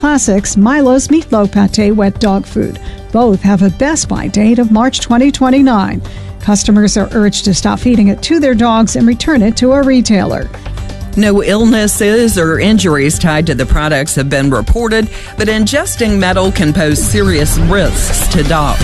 Classics Milo's Meatloaf Pate Wet Dog Food. Both have a Best Buy date of March 2029. Customers are urged to stop feeding it to their dogs and return it to a retailer. No illnesses or injuries tied to the products have been reported, but ingesting metal can pose serious risks to dogs.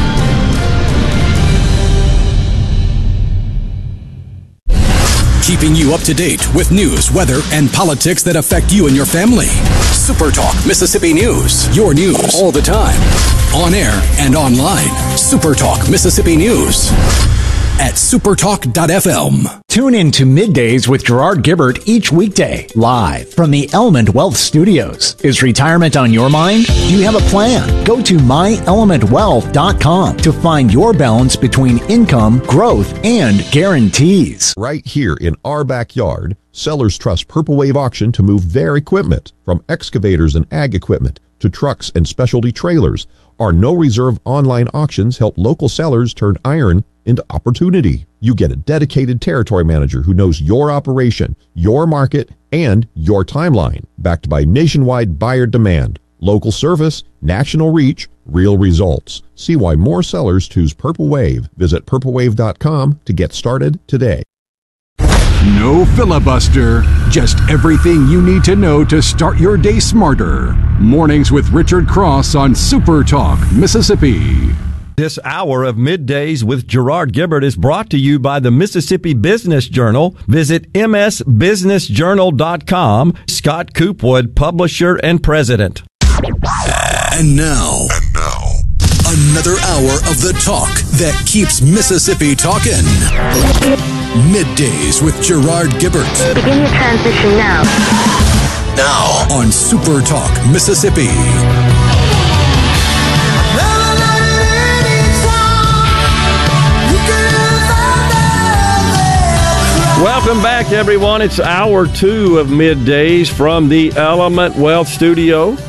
Keeping you up to date with news, weather, and politics that affect you and your family. Super Talk Mississippi News. Your news all the time. On air and online. Super Talk Mississippi News at supertalk.fm. Tune in to Middays with Gerard Gibbert each weekday, live from the Element Wealth Studios. Is retirement on your mind? Do you have a plan? Go to myelementwealth.com to find your balance between income, growth, and guarantees. Right here in our backyard, sellers trust Purple Wave Auction to move their equipment, from excavators and ag equipment to trucks and specialty trailers. Our no-reserve online auctions help local sellers turn iron into opportunity. You get a dedicated territory manager who knows your operation, your market, and your timeline, backed by nationwide buyer demand, local service, national reach, real results. See why more sellers choose Purple Wave. Visit purplewave.com to get started today. No filibuster, just everything you need to know to start your day smarter. Mornings with Richard Cross on Super Talk, Mississippi. This hour of Middays with Gerard Gibbert is brought to you by the Mississippi Business Journal. Visit msbusinessjournal.com. Scott Coopwood, publisher and president. And now, another hour of the talk that keeps Mississippi talking. Middays with Gerard Gibbert. Begin your transition now. Now on Super Talk Mississippi. Welcome back, everyone. It's hour 2 of Middays from the Element Wealth Studio.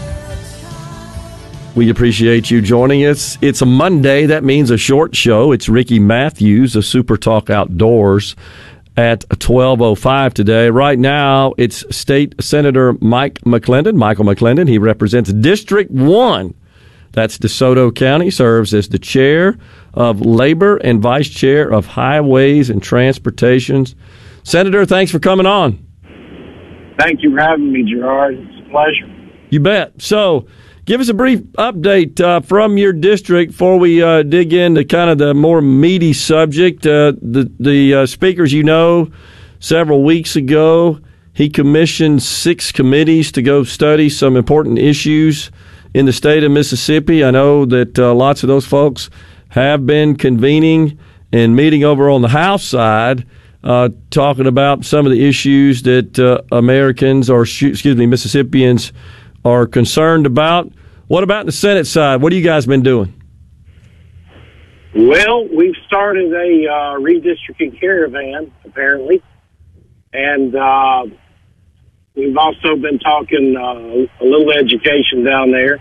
We appreciate you joining us. It's a Monday. That means a short show. It's Ricky Matthews of Super Talk Outdoors at 12:05 today. Right now, it's State Senator Michael McClendon. He represents District 1. That's DeSoto County, serves as the chair of Labor and vice chair of Highways and Transportation. Senator, thanks for coming on. Thank you for having me, Gerard. It's a pleasure. You bet. So, give us a brief update from your district before we dig into kind of the more meaty subject. The speakers, several weeks ago, he commissioned 6 committees to go study some important issues in the state of Mississippi. I know that lots of those folks have been convening and meeting over on the House side, talking about some of the issues that Mississippians are concerned about. What about the Senate side? What have you guys been doing? Well, we've started a redistricting caravan, apparently, and we've also been talking a little education down there.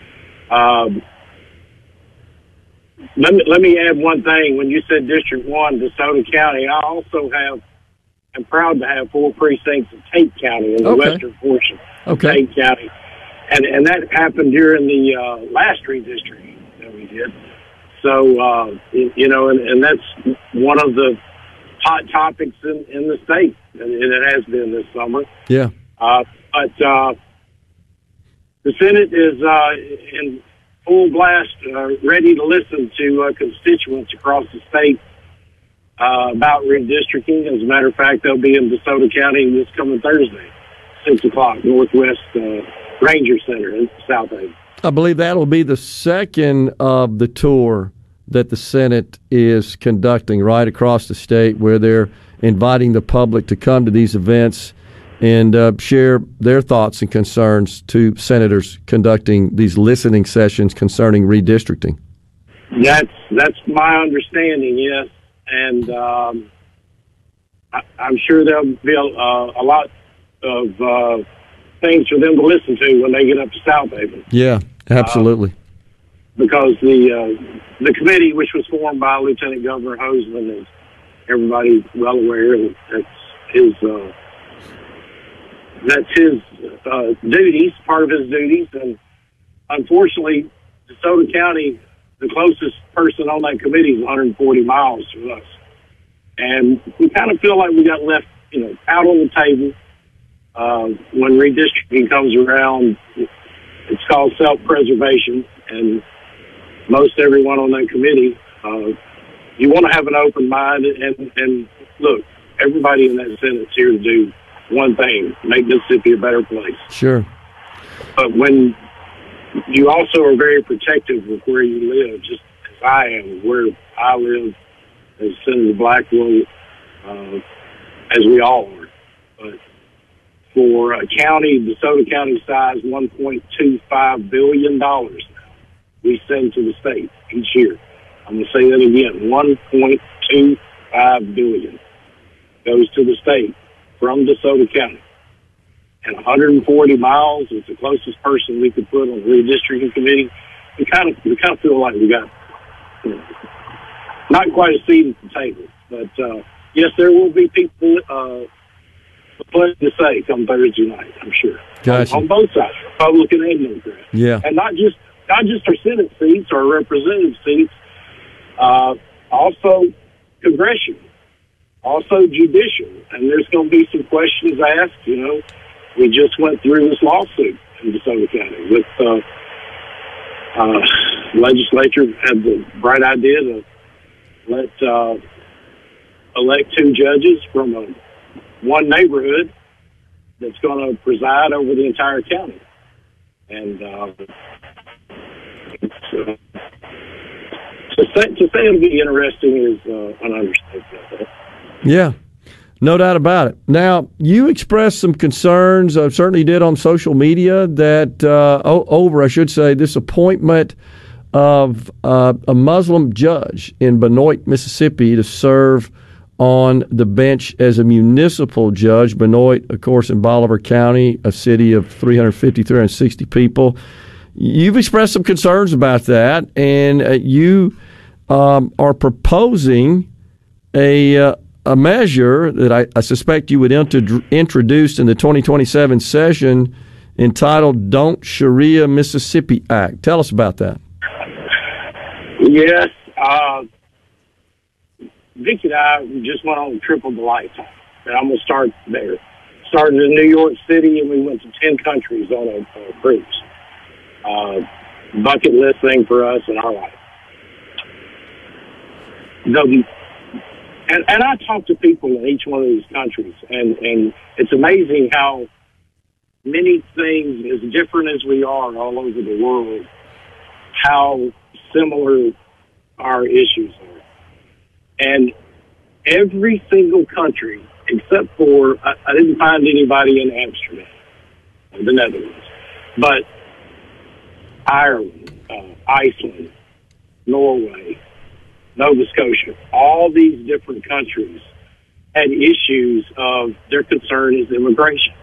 Let me add one thing. When you said District 1, DeSoto County, I'm proud to have 4 precincts in Tate County in the western portion of Tate County. And that happened during the last redistricting that we did. So, and that's one of the hot topics in the state, and it has been this summer. Yeah. But the Senate is in full blast, ready to listen to constituents across the state about redistricting. As a matter of fact, they'll be in DeSoto County this coming Thursday, 6 o'clock, Northwest Ranger Center in South Haven. I believe that'll be the second of the tour that the Senate is conducting right across the state, where they're inviting the public to come to these events and share their thoughts and concerns to senators conducting these listening sessions concerning redistricting. That's my understanding, yes. And I'm sure there'll be a lot of things for them to listen to when they get up to South Haven. Yeah, absolutely. Because the committee, which was formed by Lieutenant Governor Hoseman, is everybody well aware, and that's that's his duties, part of his duties. And unfortunately, DeSoto County, the closest person on that committee is 140 miles from us. And we kind of feel like we got left, out on the table. When redistricting comes around, it's called self-preservation. And most everyone on that committee, you want to have an open mind. And look, everybody in that Senate's here to do one thing, make Mississippi a better place. Sure. But when you also are very protective of where you live, just as I am, where I live, as Senator Blackwell, as we all are. But for a county, DeSoto County size, $1.25 billion now we send to the state each year. I'm going to say that again, $1.25 billion goes to the state from DeSoto County. And 140 miles is the closest person we could put on the redistricting committee. We kind of feel like we got not quite a seat at the table. But yes, there will be people plenty to say come Thursday night, I'm sure. Gotcha. On both sides, Republican and Democrat. Yeah. And not just our Senate seats or representative seats, also congressional, also judicial. And there's going to be some questions asked. We just went through this lawsuit in DeSoto County with legislature had the bright idea to elect 2 judges from one neighborhood that's going to preside over the entire county. And to say it'll be interesting is an understatement. Yeah, no doubt about it. Now, you expressed some concerns, certainly did on social media, that over, I should say, this appointment of a Muslim judge in Benoit, Mississippi, to serve on the bench as a municipal judge. Benoit, of course, in Bolivar County, a city of 360 people. You've expressed some concerns about that, and you are proposing a measure that I suspect you would introduce in the 2027 session entitled Don't Sharia Mississippi Act. Tell us about that. Yes. Vicki and I just went on a trip of a lifetime, and I'm going to start there. Started in New York City, and we went to 10 countries on a cruise. Bucket list thing for us in our life. And I talk to people in each one of these countries, and it's amazing how many things, as different as we are all over the world, how similar our issues are. And every single country, except for, I didn't find anybody in Amsterdam, the Netherlands, but Ireland, Iceland, Norway, Nova Scotia, all these different countries had issues of their concern is immigration.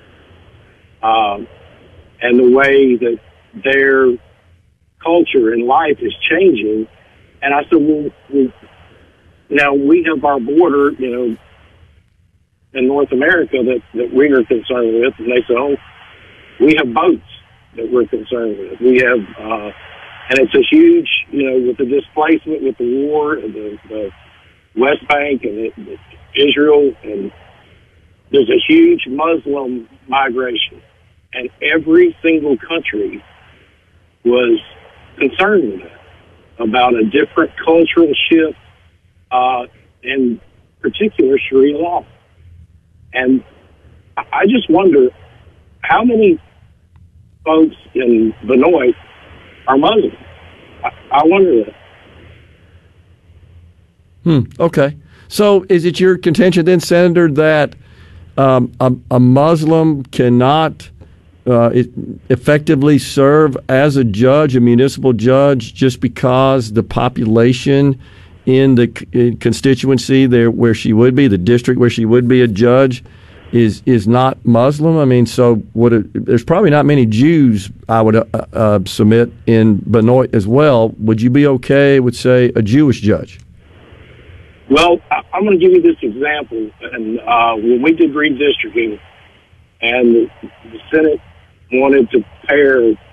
And the way that their culture and life is changing. And I said, well, now we have our border, in North America that we are concerned with. And they said, oh, we have boats that we're concerned with. We have, and it's a huge, with the displacement, with the war, and the West Bank and Israel, and there's a huge Muslim migration. And every single country was concerned with that, about a different cultural shift, in particular Sharia law. And I just wonder how many folks in Benoit are Muslim. I wonder that. Okay. So is it your contention then, Senator, that a Muslim cannot effectively serve as a judge, a municipal judge, just because the population in the constituency there where she would be, the district where she would be a judge, is not Muslim? I mean, so there's probably not many Jews, I would submit, in Benoit as well. Would you be okay with, say, a Jewish judge? Well, I'm going to give you this example. And when we did redistricting, and the Senate wanted to pair